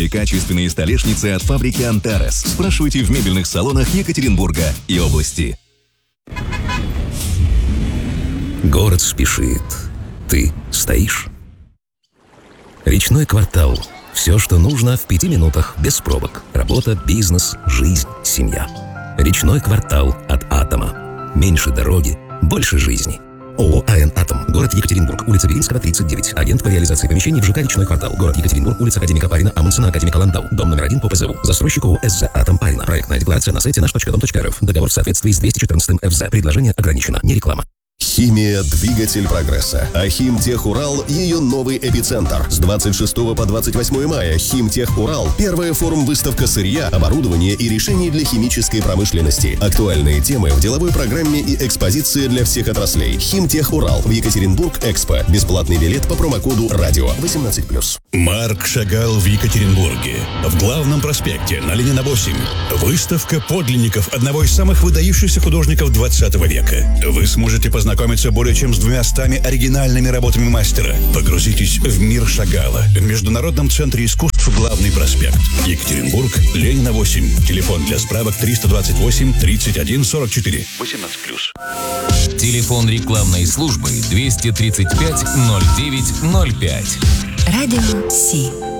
Самые качественные столешницы от фабрики «Антарес». Спрашивайте в мебельных салонах Екатеринбурга и области. Город спешит. Ты стоишь? Речной квартал. Все, что нужно в 5 минутах, без пробок. Работа, бизнес, жизнь, семья. Речной квартал от «Атома». Меньше дороги, больше жизни. ООО «АН Атом». Город Екатеринбург. Улица Белинского, 39. Агент по реализации помещений в ЖК «Речной квартал». Город Екатеринбург. Улица Академика Парина, Амундсена, Академика Ландау. Дом номер 1 по ПЗУ. Застройщик ООО «СЗ Атом Парина». Проектная декларация на сайте наш.дом.рф. Договор в соответствии с 214 ФЗ. Предложение ограничено. Не реклама. Химия – двигатель прогресса. А «Химтех-Урал» – ее новый эпицентр. С 26 по 28 мая «Химтех-Урал» – первая форум-выставка сырья, оборудования и решений для химической промышленности. Актуальные темы в деловой программе и экспозиции для всех отраслей. «Химтех-Урал» в Екатеринбург-Экспо. Бесплатный билет по промокоду «Радио» 18+. Марк Шагал в Екатеринбурге. В главном проспекте на Ленина 8. Выставка подлинников одного из самых выдающихся художников 20 века. Вы сможете познакомиться более чем с 200 оригинальными работами мастера. Погрузитесь в мир Шагала в Международном центре искусств «Главный проспект». Екатеринбург, Ленина 8. Телефон для справок 328 31 44. 18+. Телефон рекламной службы 235 09 05. Радио Си.